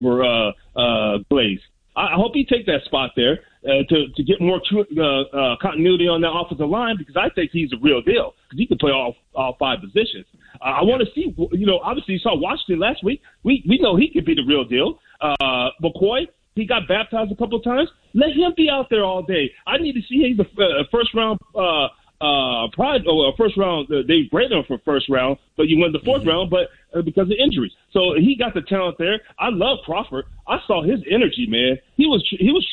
Glaze. I hope he take that spot there to get more continuity on that offensive line, because I think he's the real deal, because he can play all 5 positions. I want to see, obviously you saw Washington last week. We know he could be the real deal. McCoy, he got baptized a couple of times. Let him be out there all day. I need to see he's a first round first round. They graded him for first round, but you won the fourth round, but because of injuries. So he got the talent there. I love Crawford. I saw his energy, man. He was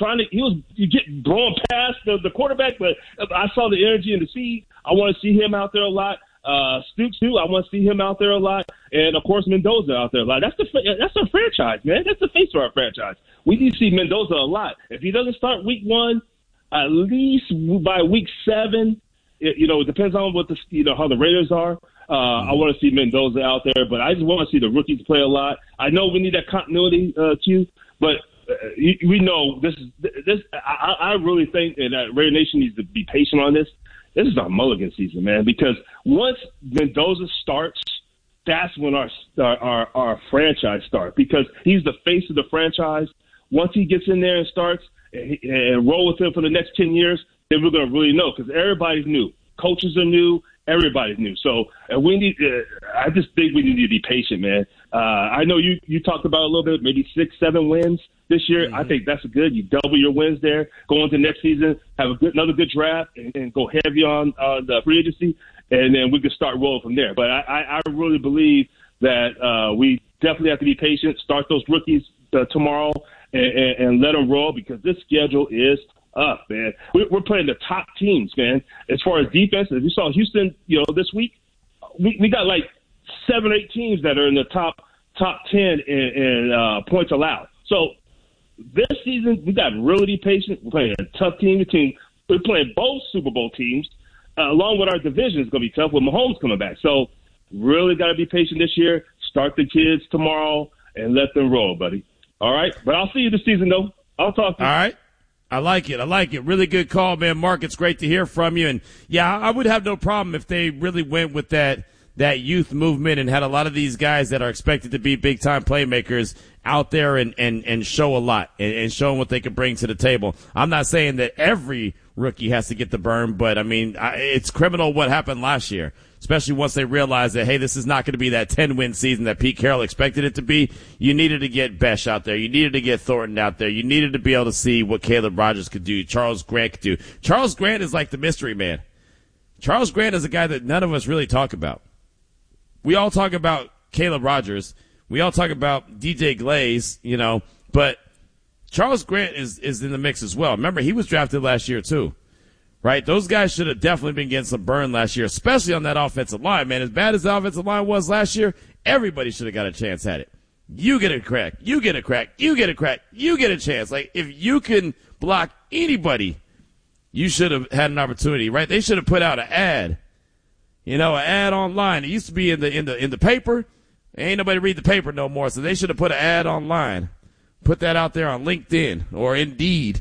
getting blown past the quarterback, but I saw the energy and the speed. I want to see him out there a lot. Stoops too. I want to see him out there a lot, and of course Mendoza out there a lot. That's our franchise, man. That's the face of our franchise. We need to see Mendoza a lot. If he doesn't start week 1, at least by week 7, it depends on what how the Raiders are. I want to see Mendoza out there, but I just want to see the rookies play a lot. I know we need that continuity, Q, but we know this. I really think that Raider Nation needs to be patient on this. This is our mulligan season, man, because once Mendoza starts, that's when our franchise starts, because he's the face of the franchise. Once he gets in there and starts and roll with him for the next 10 years, then we're going to really know, because everybody's new. Coaches are new. Everybody's new. So we need. I just think we need to be patient, man. I know you talked about a little bit, maybe 6-7 wins this year. Mm-hmm. I think that's good. You double your wins there. Go into next season, have another good draft, and go heavy on the free agency, and then we can start rolling from there. But I really believe that we definitely have to be patient. Start those rookies tomorrow and let them roll, because this schedule is up, man. We're playing the top teams, man. As far as defense, if you saw Houston, this week, we got like 7 or 8 teams that are in the top 10 in points allowed. So this season, we got to really be patient. We're playing a tough team. We're playing both Super Bowl teams, along with our division is going to be tough with Mahomes coming back. So really got to be patient this year. Start the kids tomorrow and let them roll, buddy. All right? But I'll see you this season, though. I'll talk to you. All right. I like it. Really good call, man. Mark, it's great to hear from you. And, yeah, I would have no problem if they really went with that youth movement and had a lot of these guys that are expected to be big-time playmakers out there and show a lot and show them what they can bring to the table. I'm not saying that every rookie has to get the burn, but, I mean, it's criminal what happened last year, especially once they realized that, hey, this is not going to be that 10-win season that Pete Carroll expected it to be. You needed to get Besh out there. You needed to get Thornton out there. You needed to be able to see what Caleb Rogers could do, Charles Grant could do. Charles Grant is like the mystery man. Charles Grant is a guy that none of us really talk about. We all talk about Caleb Rogers. We all talk about DJ Glaze, but Charles Grant is in the mix as well. Remember, he was drafted last year too. Right? Those guys should have definitely been getting some burn last year, especially on that offensive line, man. As bad as the offensive line was last year, everybody should have got a chance at it. You get a crack. You get a crack. You get a crack. You get a chance. Like, if you can block anybody, you should have had an opportunity, right? They should have put out an ad. An ad online. It used to be in the paper. Ain't nobody read the paper no more, so they should have put an ad online. Put that out there on LinkedIn or Indeed.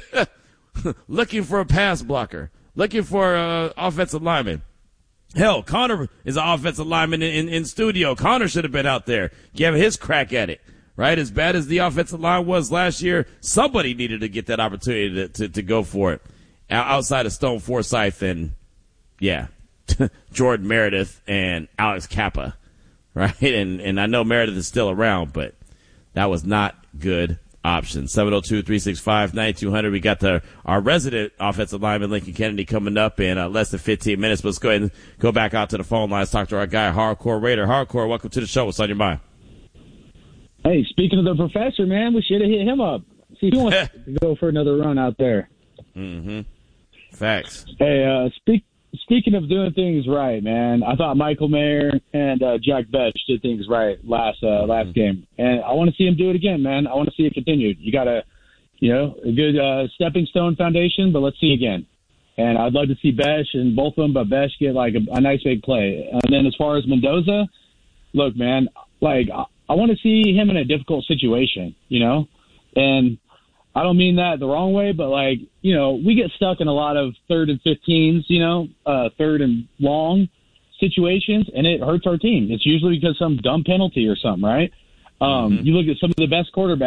Looking for a pass blocker, looking for an offensive lineman. Hell, Connor is an offensive lineman in studio. Connor should have been out there giving his crack at it, right? As bad as the offensive line was last year, somebody needed to get that opportunity to go for it outside of Stone Forsythe and, Jordan Meredith and Alex Kappa, right? And I know Meredith is still around, but that was not good option. 702-365-9200. We got our resident offensive lineman, Lincoln Kennedy, coming up in less than 15 minutes. But let's go ahead and go back out to the phone lines, talk to our guy, Hardcore Raider. Hardcore, welcome to the show. What's on your mind? Hey, speaking of the professor, man, we should have hit him up. See if he wants to go for another run out there. Mm-hmm. Facts. Hey, speaking of doing things right, man, I thought Michael Mayer and Jack Besh did things right last game, and I want to see him do it again, man. I want to see it continued. You got a good stepping stone foundation, but let's see again. And I'd love to see Besh and both of them, but Besh get like a nice big play. And then as far as Mendoza, look, man, like I want to see him in a difficult situation, and I don't mean that the wrong way, but we get stuck in a lot of 3rd and 15s, third and long situations, and it hurts our team. It's usually because some dumb penalty or something, right? You look at some of the best quarterbacks